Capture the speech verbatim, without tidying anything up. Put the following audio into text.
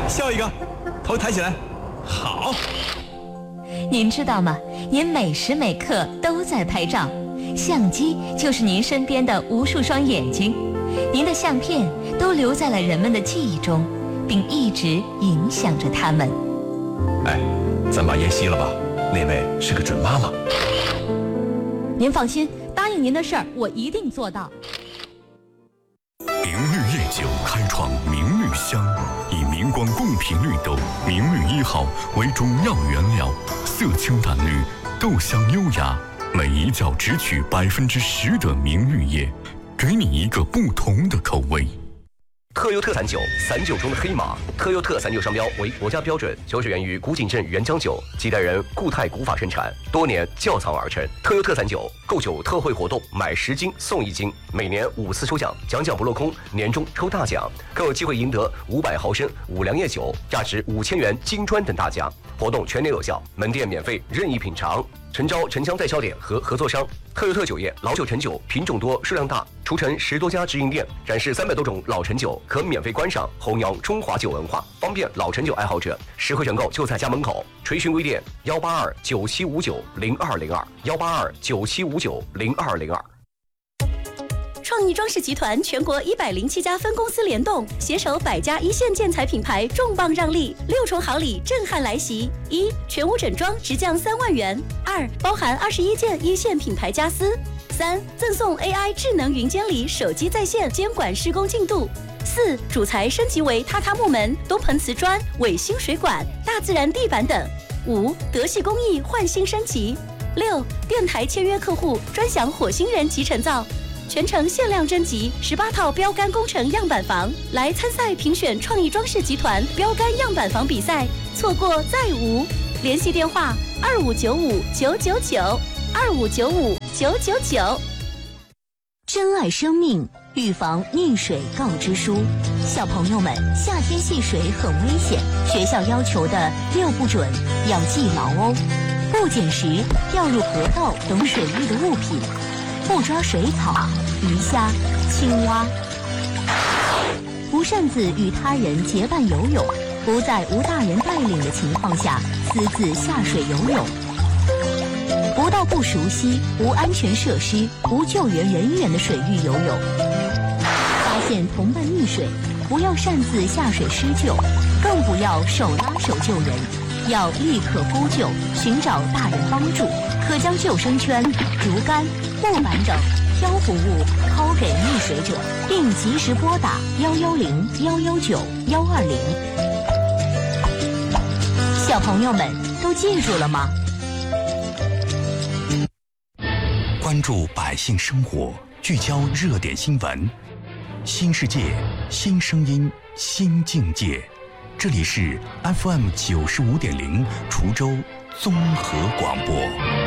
笑一个，头抬起来，好。 您知道吗？您每时每刻都在拍照，相机就是您身边的无数双眼睛，您的相片都留在了人们的记忆中，并一直影响着他们。 哎，咱把烟熄了吧，那位是个准妈妈。 您放心，答应您的事儿我一定做到。 明绿夜酒开创明绿香，以明光贡品绿豆明绿一号为中药原料，色清淡绿，豆香优雅，每一窖只取百分之十的明绿叶，给你一个不同的口味。 特优特散酒，散酒中的黑马。特优特散酒商标为国家标准，酒水源于古井镇原浆酒，几代人固态古法生产，多年窖藏而成。特优特散酒购酒特惠活动，买十斤送一斤，每年五次抽奖，奖奖不落空，年终抽大奖，更有机会赢得五百毫升五粮液酒，价值五千元金砖等大奖。活动全年有效，门店免费任意品尝。诚招城乡代销点和合作商。特优特酒业老酒陈酒品种多数量大，除城十多家直营店，展示三百多种老陈酒，可免费观赏，弘扬中华酒文化，方便老陈酒爱好者。实惠选购就在家门口。垂询微店幺八二九七五九零二零二幺八二九七五九零二零二。 创意装饰集团全国一百零七家分公司联动，携手百家一线建材品牌，重磅让利，六重好礼震撼来袭：一、全屋整装直降三万元；二、包含二十一件一线品牌家私；三、赠送 A I 智能云监理，手机在线监管施工进度；四、主材升级为榻榻木门、东盆瓷砖、伟星水管、大自然地板等；五、德系工艺换新升级；六、电台签约客户专享火星人集成灶。全程限量征集十八套标杆工程样板房，来参赛评选创意装饰集团标杆样板房比赛，错过再无。联系电话二五九五九九九二五九五九九九。 珍爱生命，预防溺水告知书。小朋友们，夏天戏水很危险，学校要求的六不准要记牢哦：不捡拾掉入河道等水域的物品。不抓水草、鱼虾、青蛙，不擅自与他人结伴游泳，不在无大人带领的情况下私自下水游泳，不到不熟悉、无安全设施、无救援人员的水域游泳。发现同伴溺水，不要擅自下水施救，更不要手拉手救人，要立刻呼救，寻找大人帮助。可将救生圈、竹竿、木板等漂浮物抛给溺水者，并及时拨打幺幺零幺幺九幺二零。小朋友们都记住了吗？ 关注百姓生活，聚焦热点新闻，新世界，新声音，新境界。这里是 F M 九十五点零滁州综合广播。